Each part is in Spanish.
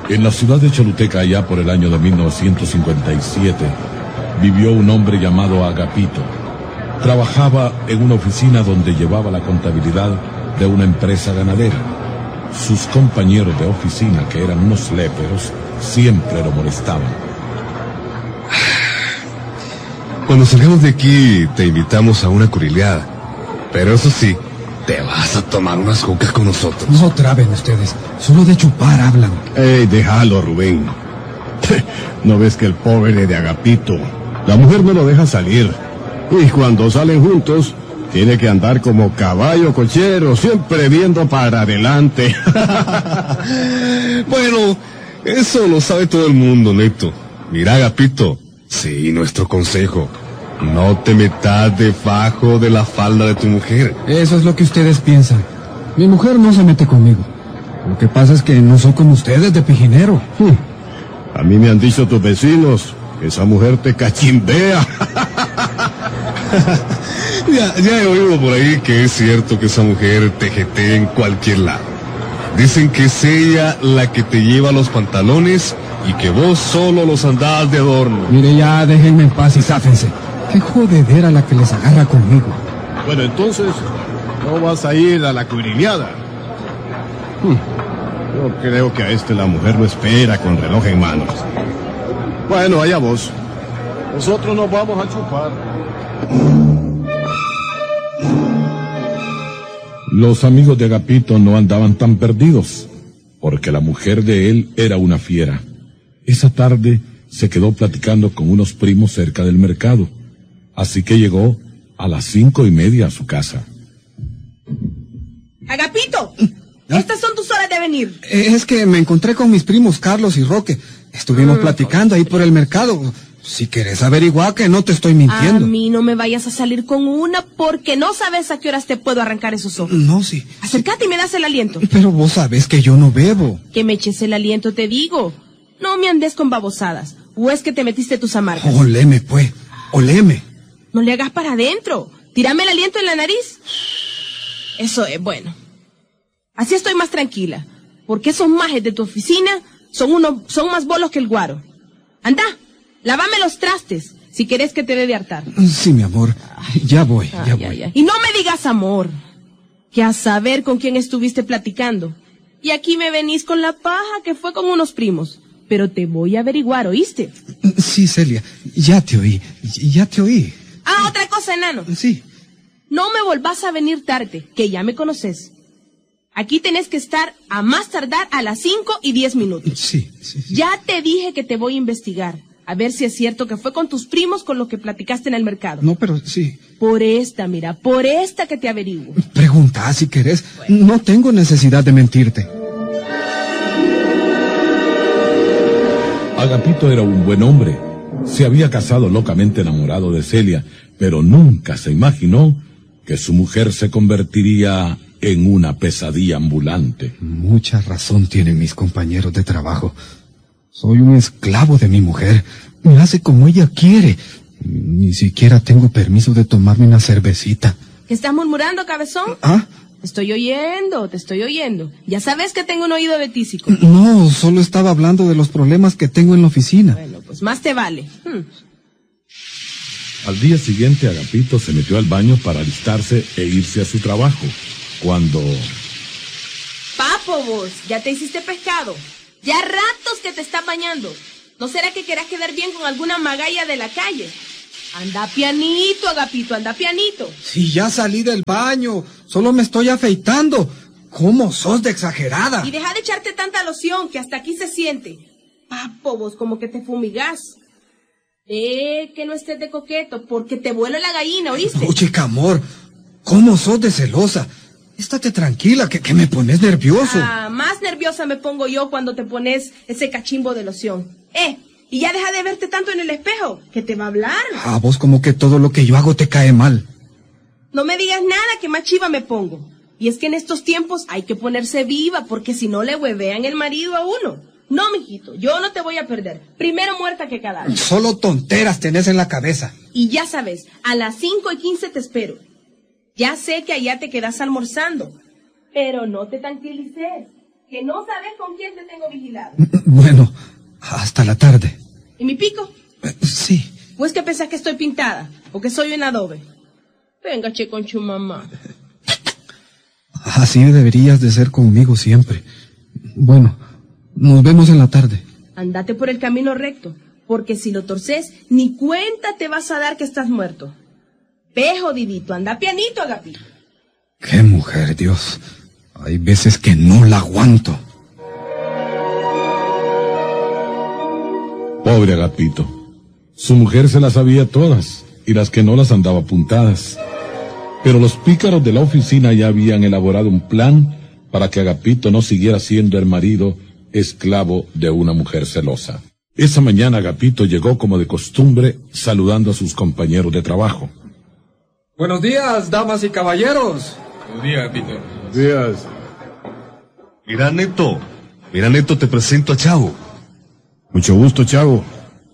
En la ciudad de Choluteca, allá por el año de 1957, vivió un hombre llamado Agapito. Trabajaba en una oficina donde llevaba la contabilidad de una empresa ganadera. Sus compañeros de oficina, que eran unos léperos, siempre lo molestaban. Cuando salgamos de aquí, te invitamos a una currileada. Pero eso sí, te vas a tomar unas jucas con nosotros. No traben ustedes, solo de chupar hablan. Ey, déjalo, Rubén. ¿No ves que el pobre de Agapito, la mujer no lo deja salir? Y cuando salen juntos, tiene que andar como caballo cochero, siempre viendo para adelante. Bueno, eso lo sabe todo el mundo, Neto. Mira, Agapito, sí, nuestro consejo: no te metas debajo de la falda de tu mujer. Eso es lo que ustedes piensan. Mi mujer no se mete conmigo. Lo que pasa es que no soy como ustedes de pijinero. A mí me han dicho tus vecinos que esa mujer te cachimbea. Ya he oído por ahí que es cierto que esa mujer te jetea en cualquier lado. Dicen que es ella la que te lleva los pantalones y que vos solo los andás de adorno. Mire, ya déjenme en paz y záfense. Qué jodedera la que les agarra conmigo. Bueno, entonces, ¿no vas a ir a la currileada? Yo creo que a la mujer lo espera con reloj en manos. Bueno, allá vos. Nosotros nos vamos a chupar. Los amigos de Agapito no andaban tan perdidos, porque la mujer de él era una fiera. Esa tarde se quedó platicando con unos primos cerca del mercado, así que llegó a las 5:30 a su casa. ¡Agapito! Estas son tus horas de venir. Es que me encontré con mis primos Carlos y Roque. Estuvimos platicando ahí por el mercado. Si querés averiguar, que no te estoy mintiendo. A mí no me vayas a salir con una porque no sabes a qué horas te puedo arrancar esos ojos. No, sí. Acércate y me das el aliento. Pero vos sabés que yo no bebo. Que me eches el aliento, te digo. No me andes con babosadas. ¿O es que te metiste tus amargas? Oleme, pues. Oleme. No le hagas para adentro. Tírame el aliento en la nariz. Eso es bueno. Así estoy más tranquila. Porque esos majes de tu oficina son más bolos que el guaro. Anda. Lávame los trastes, si querés que te dé de hartar. Sí, mi amor. Ya voy, ya voy. Y no me digas amor. Que a saber con quién estuviste platicando. Y aquí me venís con la paja que fue con unos primos. Pero te voy a averiguar, ¿oíste? Sí, Celia, ya te oí. Ah, otra cosa, enano. Sí. No me volvás a venir tarde, que ya me conoces. Aquí tenés que estar a más tardar a las 5:10. Sí. Ya te dije que te voy a investigar. A ver si es cierto que fue con tus primos con los que platicaste en el mercado. No, pero sí. Por esta que te averiguo. Pregunta si querés. Bueno. No tengo necesidad de mentirte. Agapito era un buen hombre. Se había casado locamente enamorado de Celia, pero nunca se imaginó que su mujer se convertiría en una pesadilla ambulante. Mucha razón tienen mis compañeros de trabajo. Soy un esclavo de mi mujer. Me hace como ella quiere. Ni siquiera tengo permiso de tomarme una cervecita. ¿Qué estás murmurando, cabezón? ¿Ah? Te estoy oyendo. Ya sabes que tengo un oído betísico. No, solo estaba hablando de los problemas que tengo en la oficina. Bueno, pues más te vale. Al día siguiente, Agapito se metió al baño para alistarse e irse a su trabajo. Cuando... Papo, vos, ya te hiciste pescado. Ya ratos que te estás bañando. ¿No será que querás quedar bien con alguna magalla de la calle? Anda pianito, Agapito, anda pianito. Si ya salí del baño, solo me estoy afeitando. ¿Cómo sos de exagerada? Y deja de echarte tanta loción que hasta aquí se siente. Papo, vos como que te fumigás. Que no estés de coqueto, porque te vuelo la gallina, ¿oíste? No, chica, amor, ¿cómo sos de celosa? Estate tranquila, que me pones nervioso. Más nerviosa me pongo yo cuando te pones ese cachimbo de loción. Y ya deja de verte tanto en el espejo, que te va a hablar. A vos como que todo lo que yo hago te cae mal. No me digas nada, que más chiva me pongo. Y es que en estos tiempos hay que ponerse viva, porque si no le huevean el marido a uno. No, mijito, yo no te voy a perder. Primero muerta que cadáver. Solo tonteras tenés en la cabeza. Y ya sabes, a las 5:15 te espero. Ya sé que allá te quedas almorzando, pero no te tranquilices. que no sabes con quién te tengo vigilado. Bueno, hasta la tarde. ¿Y mi pico? Sí. ¿Pues que pensás que estoy pintada? ¿O que soy un adobe? Venga, che, con tu mamá. Así deberías de ser conmigo siempre. Bueno, nos vemos en la tarde. Andate por el camino recto, porque si lo torces, ni cuenta te vas a dar que estás muerto. Ve, jodidito, anda pianito, Agapito. Qué mujer, Dios. Hay veces que no la aguanto. Pobre Agapito. Su mujer se las sabía todas, y las que no las andaba apuntadas. Pero los pícaros de la oficina ya habían elaborado un plan para que Agapito no siguiera siendo el marido esclavo de una mujer celosa. Esa mañana Agapito llegó como de costumbre, saludando a sus compañeros de trabajo. Buenos días, damas y caballeros. Buenos días, Agapito. Buenos días. Mira, Neto, te presento a Chavo. Mucho gusto, Chavo.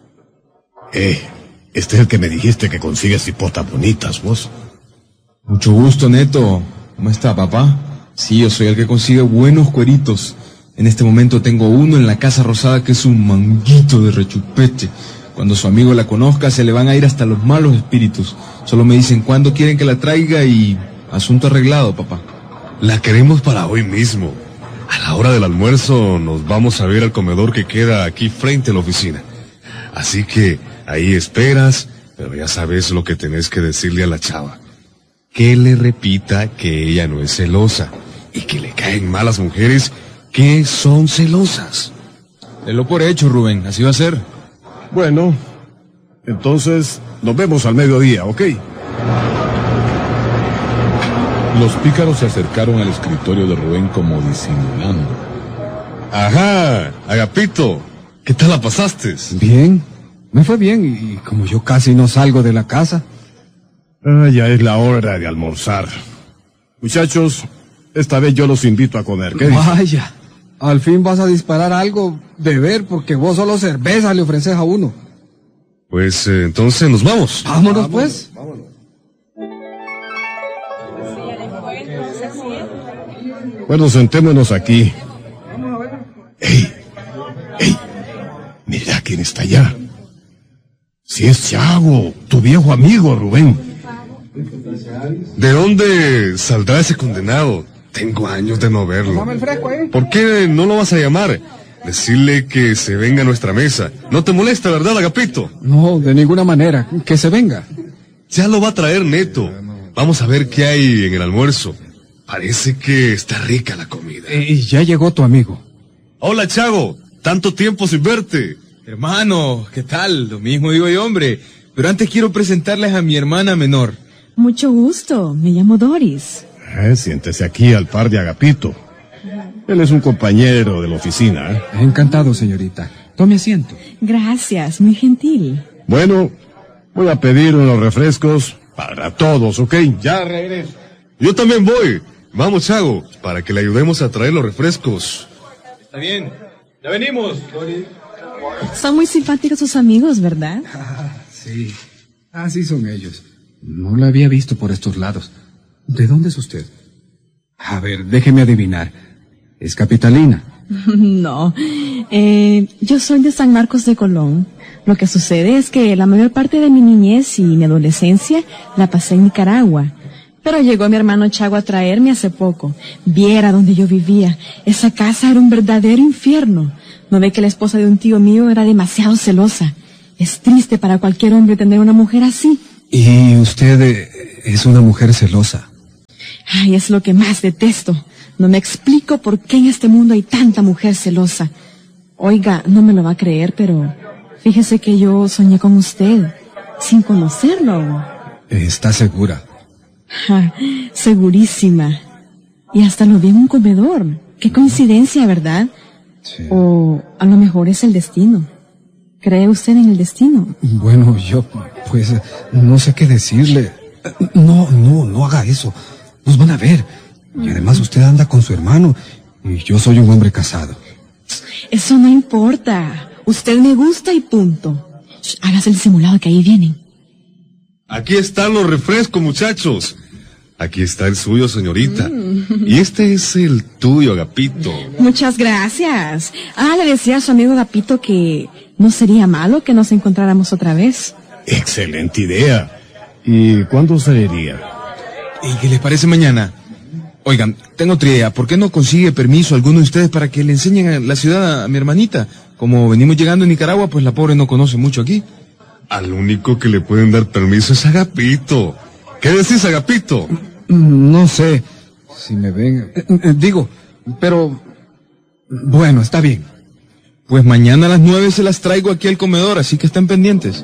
Este es el que me dijiste que consigues hipotas bonitas, vos. Mucho gusto, Neto. ¿Cómo está, papá? Sí, yo soy el que consigue buenos cueritos. En este momento tengo uno en la Casa Rosada que es un manguito de rechupete. Cuando su amigo la conozca se le van a ir hasta los malos espíritus. Solo me dicen cuándo quieren que la traiga y... asunto arreglado, papá. La queremos para hoy mismo. A la hora del almuerzo nos vamos a ver al comedor que queda aquí frente a la oficina. Así que ahí esperas, pero ya sabes lo que tenés que decirle a la chava. Que le repita que ella no es celosa y que le caen mal las mujeres que son celosas. Tenlo por hecho, Rubén. Así va a ser. Bueno, entonces nos vemos al mediodía, ¿ok? Los pícaros se acercaron al escritorio de Rubén como disimulando. Ajá, Agapito, ¿qué tal la pasaste? Bien, me fue bien y como yo casi no salgo de la casa. Ya es la hora de almorzar. Muchachos, esta vez yo los invito a comer, ¿qué dicen? Vaya, al fin vas a disparar algo de ver porque vos solo cerveza le ofreces a uno. Pues entonces nos vamos. Vámonos pues. Bueno, sentémonos aquí. ¡Ey! Mira quién está allá. Si es Chavo, tu viejo amigo, Rubén. ¿De dónde saldrá ese condenado? Tengo años de no verlo. ¿Por qué no lo vas a llamar? Decirle que se venga a nuestra mesa. No te molesta, ¿verdad, Agapito? No, de ninguna manera. Que se venga. Ya lo va a traer Neto. Vamos a ver qué hay en el almuerzo. Parece que está rica la comida. Y ya llegó tu amigo. Hola, Chavo. Tanto tiempo sin verte. Hermano, ¿qué tal? Lo mismo digo yo, hombre. Pero antes quiero presentarles a mi hermana menor. Mucho gusto, me llamo Doris. Siéntese aquí al par de Agapito. Él es un compañero de la oficina, ¿eh? Encantado, señorita. Tome asiento. Gracias, muy gentil. Bueno, voy a pedir unos refrescos para todos, ¿ok? Ya regreso. Yo también voy. Vamos, Chavo, para que le ayudemos a traer los refrescos. Está bien. Ya venimos. Son muy simpáticos sus amigos, ¿verdad? Sí, así son ellos. No la había visto por estos lados. ¿De dónde es usted? A ver, déjeme adivinar. ¿Es capitalina? No, yo soy de San Marcos de Colón. Lo que sucede es que la mayor parte de mi niñez y mi adolescencia la pasé en Nicaragua. Pero llegó mi hermano Chago a traerme hace poco. Viera donde yo vivía. Esa casa era un verdadero infierno. ¿No ve que la esposa de un tío mío era demasiado celosa? Es triste para cualquier hombre tener una mujer así. ¿Y usted es una mujer celosa? Ay, es lo que más detesto. No me explico por qué en este mundo hay tanta mujer celosa. Oiga, no me lo va a creer, pero fíjese que yo soñé con usted, sin conocerlo. ¿Está segura? Segurísima. Y hasta lo vi en un comedor. Qué coincidencia, ¿verdad? Sí. O a lo mejor es el destino. ¿Cree usted en el destino? Bueno, yo, pues, no sé qué decirle. No haga eso. Nos van a ver. Y además usted anda con su hermano. Y yo soy un hombre casado. Eso no importa. Usted me gusta y punto. Hágase el simulado que ahí vienen. Aquí están los refrescos, muchachos. Aquí está el suyo, señorita. Y este es el tuyo, Agapito. Muchas gracias. Le decía a su amigo Agapito que no sería malo que nos encontráramos otra vez. Excelente idea. ¿Y cuándo saliría? ¿Y qué les parece mañana? Oigan, tengo otra idea. ¿Por qué no consigue permiso alguno de ustedes para que le enseñen a la ciudad a mi hermanita? Como venimos llegando a Nicaragua, pues la pobre no conoce mucho aquí. Al único que le pueden dar permiso es Agapito. ¿Qué decís, Agapito? No sé si me ven. Pero bueno, está bien. Pues mañana a las 9 se las traigo aquí al comedor, así que estén pendientes.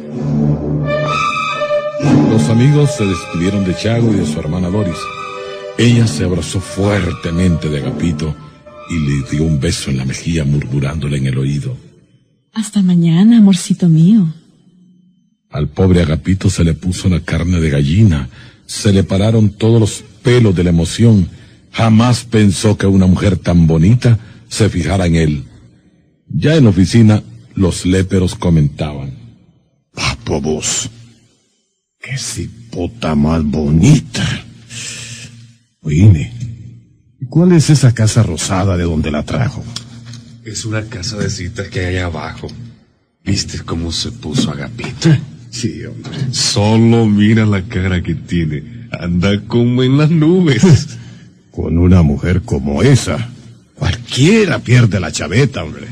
Los amigos se despidieron de Chago y de su hermana Doris. Ella se abrazó fuertemente de Agapito y le dio un beso en la mejilla, murmurándole en el oído: Hasta mañana, amorcito mío. Al pobre Agapito se le puso la carne de gallina, se le pararon todos los pelos de la emoción. Jamás pensó que una mujer tan bonita se fijara en él. Ya en la oficina, los léperos comentaban: Papo vos, qué cipota más bonita. Oíme, ¿cuál es esa casa rosada de donde la trajo? Es una casa de citas que hay abajo. ¿Viste cómo se puso Agapito? Sí, hombre. Solo mira la cara que tiene. Anda como en las nubes. Con una mujer como esa, cualquiera pierde la chaveta, hombre.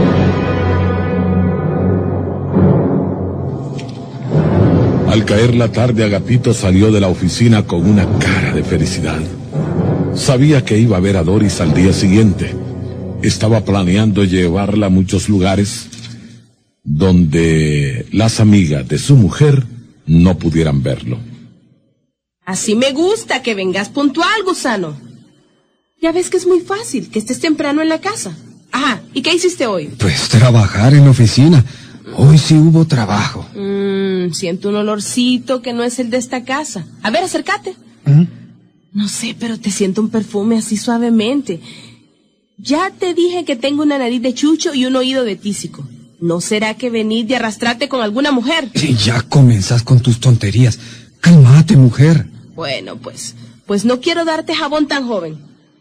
Al caer la tarde, Agapito salió de la oficina con una cara de felicidad. Sabía que iba a ver a Doris al día siguiente. Estaba planeando llevarla a muchos lugares donde las amigas de su mujer no pudieran verlo. Así me gusta, que vengas puntual, gusano. Ya ves que es muy fácil, que estés temprano en la casa. Ajá, ¿y qué hiciste hoy? Pues trabajar en la oficina. Hoy sí hubo trabajo. Siento un olorcito que no es el de esta casa. A ver, acércate. No sé, pero te siento un perfume así suavemente. Ya te dije que tengo una nariz de chucho y un oído de tísico. ¿No será que venís de arrastrarte con alguna mujer? Sí, ya comenzás con tus tonterías. Cálmate, mujer. Bueno, pues no quiero darte jabón tan joven.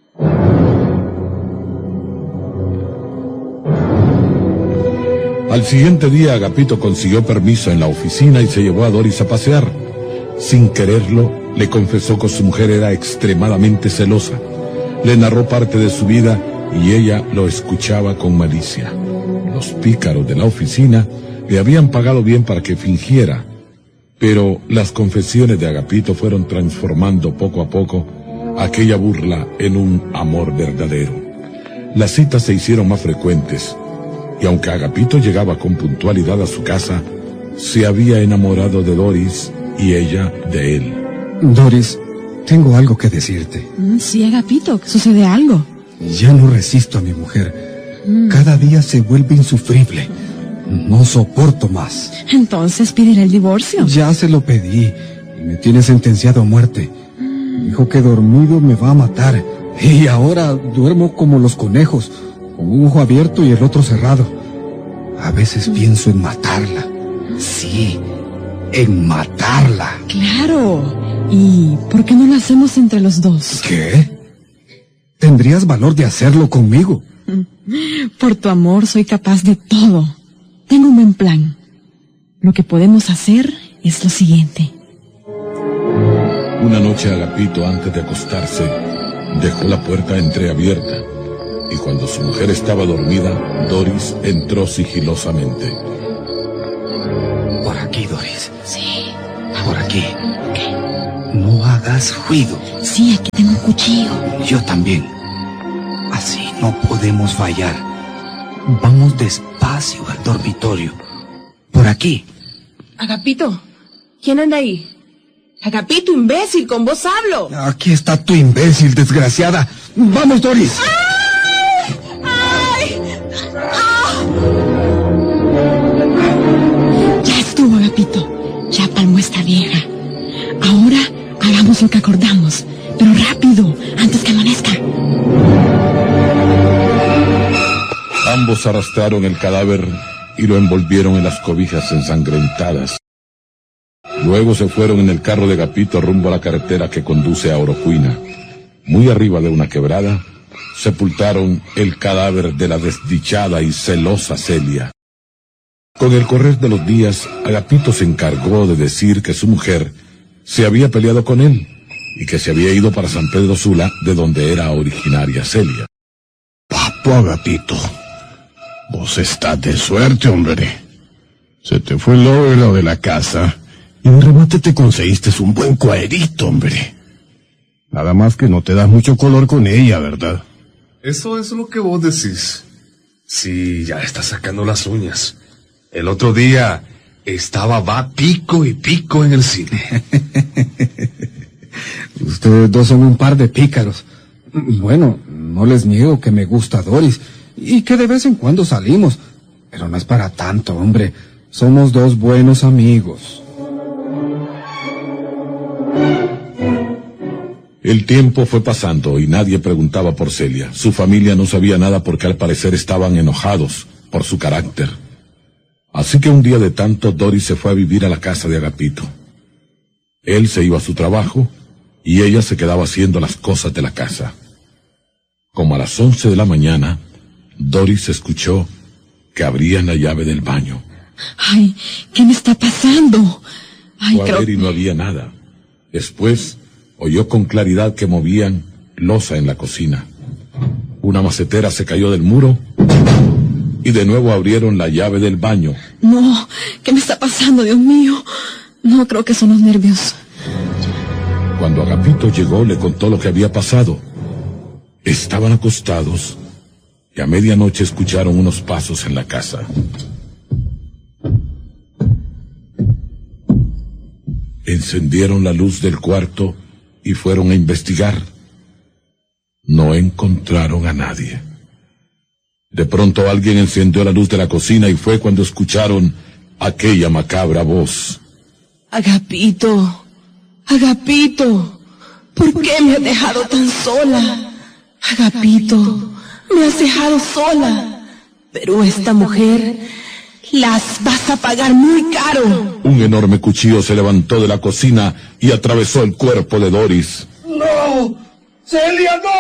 Al siguiente día, Agapito consiguió permiso en la oficina y se llevó a Doris a pasear. Sin quererlo, le confesó que su mujer era extremadamente celosa. Le narró parte de su vida y ella lo escuchaba con malicia. Los pícaros de la oficina le habían pagado bien para que fingiera, pero las confesiones de Agapito fueron transformando poco a poco aquella burla en un amor verdadero. Las citas se hicieron más frecuentes, y aunque Agapito llegaba con puntualidad a su casa, se había enamorado de Doris y ella de él. Doris, tengo algo que decirte. Sí, Agapito, que sucede algo. Ya no resisto a mi mujer. Cada día se vuelve insufrible. No soporto más. Entonces pídele el divorcio. Ya se lo pedí y me tiene sentenciado a muerte. Dijo que dormido me va a matar. Y ahora duermo como los conejos, con un ojo abierto y el otro cerrado. A veces pienso en matarla. Sí, en matarla. Claro. ¿Y por qué no lo hacemos entre los dos? ¿Qué? ¿Tendrías valor de hacerlo conmigo? Por tu amor soy capaz de todo. Tengo un buen plan. Lo que podemos hacer es lo siguiente. Una noche, Agapito, antes de acostarse, dejó la puerta entreabierta, y cuando su mujer estaba dormida, Doris entró sigilosamente. Por aquí, Doris. Sí. Por aquí. ¿Qué? No hagas ruido. Sí, aquí tengo un cuchillo. Yo también. Así no podemos fallar. Vamos despacio al dormitorio. Por aquí. Agapito, ¿quién anda ahí? Agapito, imbécil, con vos hablo. Aquí está tu imbécil, desgraciada. ¡Vamos, Doris! ¡Ay! ¡Ah! Ya estuvo, Agapito. Ya palmó esta vieja. Ahora hagamos lo que acordamos. Pero rápido, antes que amanezca. Ambos arrastraron el cadáver y lo envolvieron en las cobijas ensangrentadas. Luego se fueron en el carro de Agapito rumbo a la carretera que conduce a Orocuina. Muy arriba de una quebrada, sepultaron el cadáver de la desdichada y celosa Celia. Con el correr de los días, Agapito se encargó de decir que su mujer se había peleado con él y que se había ido para San Pedro Sula, de donde era originaria Celia. Papo Agapito, vos estás de suerte, hombre. Se te fue el logro de la casa y de remate te conseguiste un buen cuerito, hombre. Nada más que no te das mucho color con ella, ¿verdad? Eso es lo que vos decís. Sí, ya está sacando las uñas. El otro día va pico y pico en el cine. Ustedes dos son un par de pícaros. Bueno, no les niego que me gusta Doris y que de vez en cuando salimos, pero no es para tanto, hombre. Somos dos buenos amigos. El tiempo fue pasando y nadie preguntaba por Celia. Su familia no sabía nada porque al parecer estaban enojados por su carácter. Así que un día de tanto, Doris se fue a vivir a la casa de Agapito. Él se iba a su trabajo y ella se quedaba haciendo las cosas de la casa. Como a las 11 de la mañana, Doris escuchó que abrían la llave del baño. Ay, ¿qué me está pasando? Ay, Fue a ver y no había nada. Después oyó con claridad que movían loza en la cocina. Una macetera se cayó del muro y de nuevo abrieron la llave del baño. No, ¿qué me está pasando, Dios mío? No, creo que son los nervios. Cuando Agapito llegó, le contó lo que había pasado. Estaban acostados y a medianoche escucharon unos pasos en la casa. Encendieron la luz del cuarto y fueron a investigar. No encontraron a nadie. De pronto alguien encendió la luz de la cocina y fue cuando escucharon aquella macabra voz. Agapito, Agapito, ¿por qué me has dejado tan sola? Agapito, me has dejado sola. Pero esta mujer las vas a pagar muy caro. Un enorme cuchillo se levantó de la cocina y atravesó el cuerpo de Doris. ¡No! ¡Celia, no!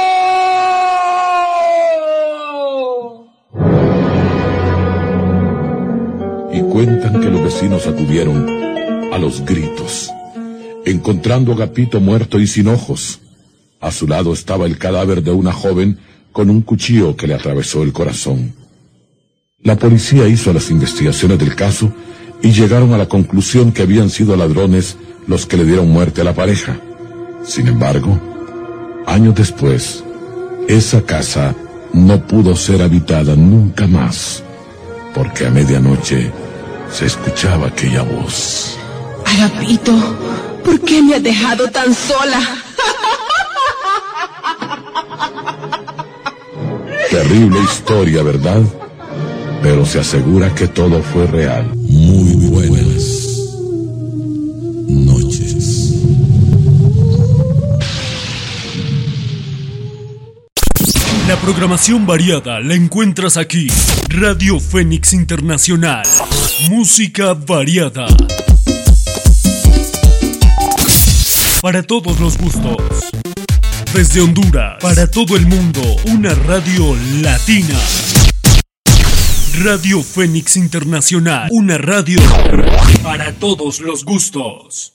Y cuentan que los vecinos acudieron a los gritos, encontrando a Agapito muerto y sin ojos. A su lado estaba el cadáver de una joven con un cuchillo que le atravesó el corazón. La policía hizo las investigaciones del caso y llegaron a la conclusión que habían sido ladrones los que le dieron muerte a la pareja. Sin embargo, años después, esa casa no pudo ser habitada nunca más, porque a medianoche se escuchaba aquella voz. Agapito, ¿por qué me has dejado tan sola? Terrible historia, ¿verdad? Pero se asegura que todo fue real. Muy buenas noches. La programación variada la encuentras aquí. Radio Fénix Internacional. Música variada. Para todos los gustos. Desde Honduras, para todo el mundo, una radio latina. Radio Fénix Internacional, una radio para todos los gustos.